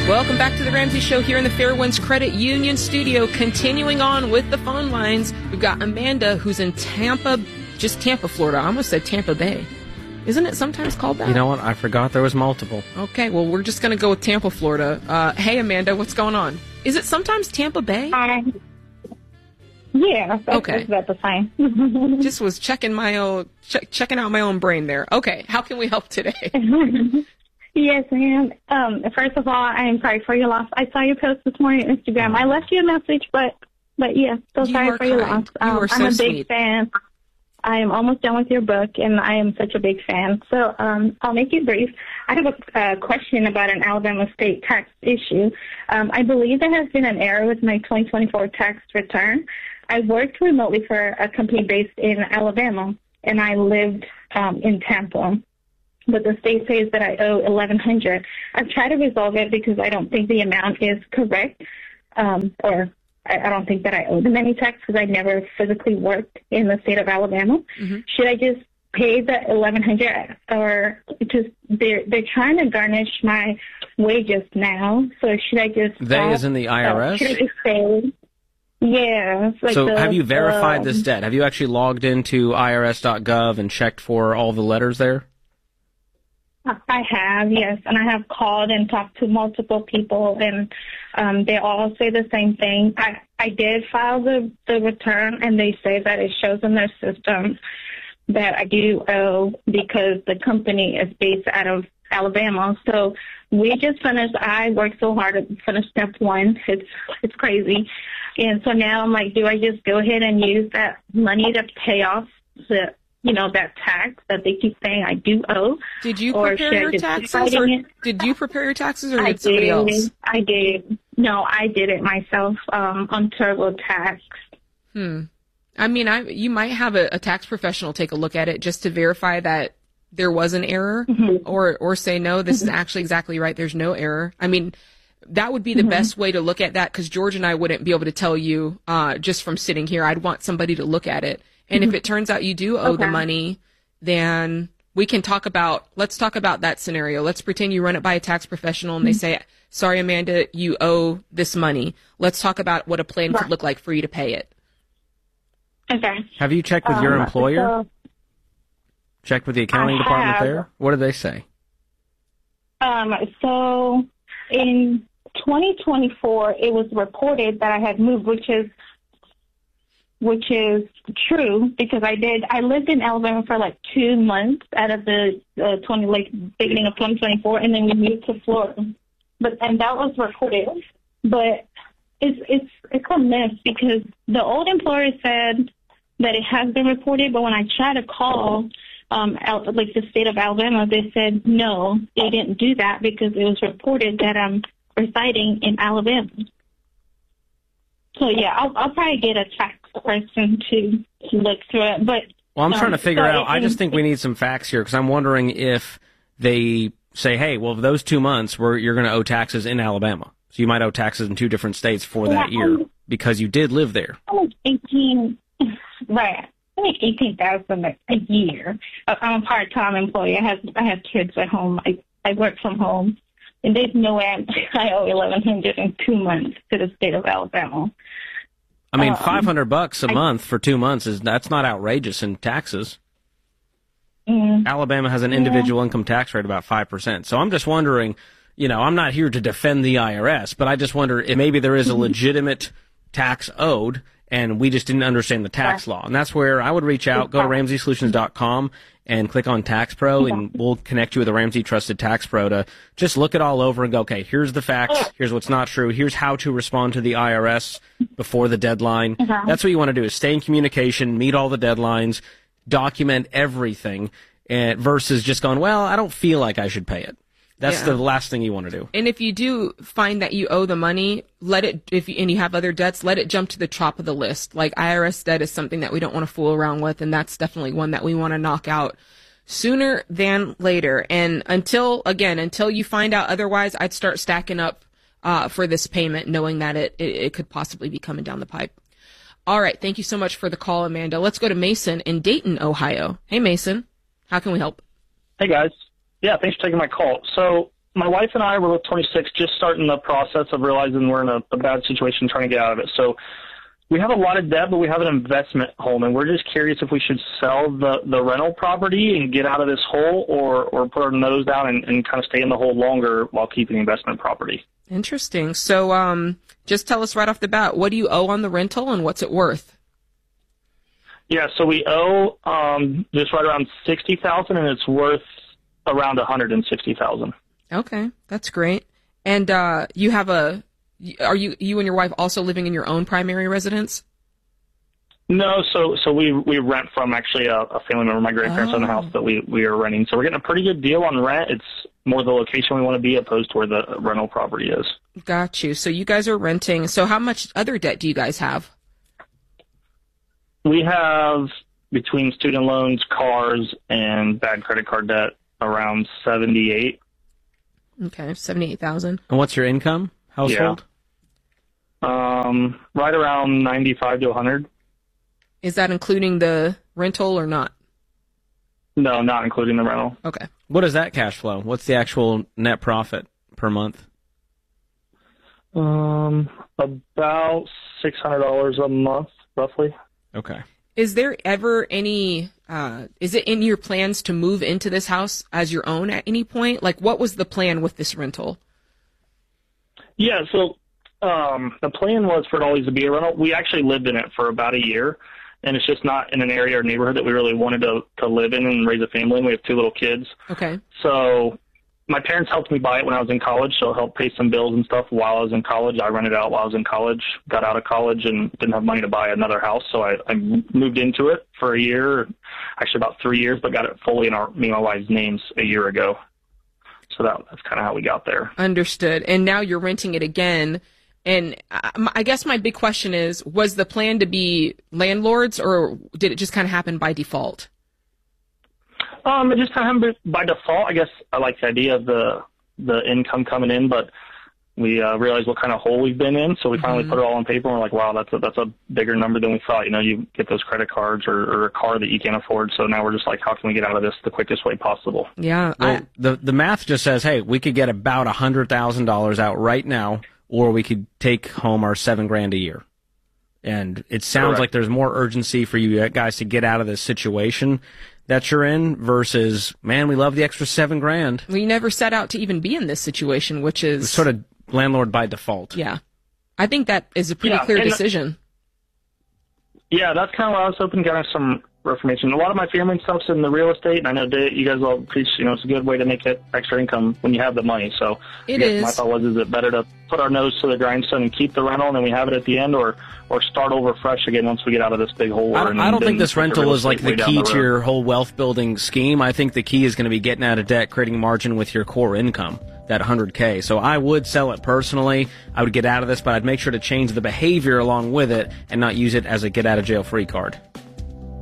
Welcome back to the Ramsey Show here in the Fairwinds Credit Union studio. Continuing on with the phone lines, we've got Amanda, who's in Tampa, Florida. I almost said Tampa Bay. Isn't it sometimes called that? You know what? I forgot there was multiple. Okay, well, we're just going to go with Tampa, Florida. Hey, Amanda, what's going on? Is it sometimes Tampa Bay? Yeah, okay. That's the same. Just was checking checking out my own brain there. Okay, how can we help today? Yes, ma'am. First of all, I am sorry for your loss. I saw your post this morning on Instagram. I left you a message, but yeah, so sorry for your loss. You are so I'm a sweet. big fan. I am almost done with your book, and I am such a big fan. So I'll make it brief. I have a question about an Alabama state tax issue. I believe there has been an error with my 2024 tax return. I worked remotely for a company based in Alabama, and I lived in Tampa. But the state says that I owe $1,100. I've tried to resolve it because I don't think the amount is correct, or I don't think that I owe them any tax because I never physically worked in the state of Alabama. Mm-hmm. Should I just pay the $1,100, or just they're trying to garnish my wages now? So should I just they is in the IRS? Should I just say? Yeah. Like so have you verified this debt? Have you actually logged into irs.gov and checked for all the letters there? I have, yes, and I have called and talked to multiple people, and they all say the same thing. I did file the return, and they say that it shows in their system that I do owe because the company is based out of Alabama. So we just finished. I worked so hard to finish step one. It's crazy, and so now I'm like, do I just go ahead and use that money to pay off that tax that they keep saying I do owe? Did you prepare your taxes, or did you prepare your taxes, or did somebody else? I did. No, I did it myself on TurboTax. I mean, you might have a tax professional take a look at it just to verify that there was an error, mm-hmm. or say, no, this is actually exactly right. There's no error. I mean, that would be the mm-hmm. best way to look at that, because George and I wouldn't be able to tell you just from sitting here. I'd want somebody to look at it. And if it turns out you do owe the money, then we can let's talk about that scenario. Let's pretend you run it by a tax professional and they say, sorry, Amanda, you owe this money. Let's talk about what a plan could look like for you to pay it. Okay. Have you checked with your employer? Checked with the accounting department there? What did they say? So in 2024, it was reported that I had moved, which is true, because I lived in Alabama for like 2 months out of the beginning of 2024, and then we moved to Florida. And that was reported. But it's a mess, because the old employer said that it has been reported, but when I tried to call the state of Alabama, they said no, they didn't do that because it was reported that I'm residing in Alabama. So yeah, I'll probably get a tax person to look through it. But I'm trying to figure out. I just think we need some facts here, because I'm wondering if they say, hey, well, those 2 months you're going to owe taxes in Alabama, so you might owe taxes in 2 different states for that year because you did live there. Like 18, right? Like 18,000 a year. I'm a part-time employee. I have kids at home. I work from home. And there's no way I owe $1,100 in 2 months to the state of Alabama. I mean, $500 a month for 2 months that's not outrageous in taxes. Alabama has an individual income tax rate about 5%. So I'm just wondering, I'm not here to defend the IRS, but I just wonder if maybe there is a legitimate tax owed, and we just didn't understand the tax law. And that's where I would reach out, go to RamseySolutions.com and click on Tax Pro, and we'll connect you with a Ramsey Trusted Tax Pro to just look it all over and go, okay, here's the facts, here's what's not true, here's how to respond to the IRS before the deadline. That's what you want to do, is stay in communication, meet all the deadlines, document everything, versus just going, well, I don't feel like I should pay it. That's the last thing you want to do. And if you do find that you owe the money, and you have other debts, let it jump to the top of the list. Like, IRS debt is something that we don't want to fool around with, and that's definitely one that we want to knock out sooner than later. And until you find out otherwise, I'd start stacking up for this payment, knowing that it could possibly be coming down the pipe. All right. Thank you so much for the call, Amanda. Let's go to Mason in Dayton, Ohio. Hey, Mason. How can we help? Hey, guys. Yeah, thanks for taking my call. So my wife and I were both 26, just starting the process of realizing we're in a bad situation, trying to get out of it. So we have a lot of debt, but we have an investment home, and we're just curious if we should sell the rental property and get out of this hole, or put our nose down and kind of stay in the hole longer while keeping the investment property. Interesting. So just tell us right off the bat, what do you owe on the rental and what's it worth? Yeah, so we owe just right around $60,000, and it's worth around $160,000. Okay, that's great. And you have are you and your wife also living in your own primary residence? No, so we rent from actually a family member. My grandparents own the house that we are renting. So we're getting a pretty good deal on rent. It's more the location we want to be opposed to where the rental property is. Got you. So you guys are renting. So how much other debt do you guys have? We have, between student loans, cars, and bad credit card debt, around 78. Okay, 78,000. And what's your income household? Yeah. Right around 95 to 100. Is that including the rental or not? No, not including the rental. Okay. What is that cash flow? What's the actual net profit per month? About $600 a month, roughly. Okay. Is there ever any, is it in your plans to move into this house as your own at any point? Like, what was the plan with this rental? Yeah, so the plan was for it always to be a rental. We actually lived in it for about a year, and it's just not in an area or neighborhood that we really wanted to live in and raise a family in. We have 2 little kids. Okay. So my parents helped me buy it when I was in college, so it helped pay some bills and stuff while I was in college. I rented out while I was in college, got out of college, and didn't have money to buy another house, so I moved into it for a year, actually about 3 years, but got it fully in me and my wife's names a year ago. So that's kind of how we got there. Understood. And now you're renting it again. And I guess my big question is, was the plan to be landlords, or did it just kind of happen by default? It just kind of happened by default. I guess I like the idea of the income coming in, but we realized what kind of hole we've been in, so we finally put it all on paper, and we're like, wow, that's a bigger number than we thought. You know, you get those credit cards or a car that you can't afford, so now we're just like, how can we get out of this the quickest way possible? Yeah. Well, the math just says, hey, we could get about $100,000 out right now, or we could take home our $7,000 a year. And it sounds like there's more urgency for you guys to get out of this situation that you're in versus, man, we love the extra $7,000. We never set out to even be in this situation, which is sort of landlord by default. Yeah. I think that is a pretty clear decision. Yeah, that's kind of what I was hoping to get some information. A lot of my family and stuff's in the real estate, and I know you guys all preach, it's a good way to make it extra income when you have the money. So it is. My thought was, is it better to put our nose to the grindstone and keep the rental, and then we have it at the end, or start over fresh again once we get out of this big hole? I don't think this rental is like the key to your whole wealth building scheme. I think the key is going to be getting out of debt, creating margin with your core income, that $100K. So I would sell it personally. I would get out of this, but I'd make sure to change the behavior along with it and not use it as a get out of jail free card.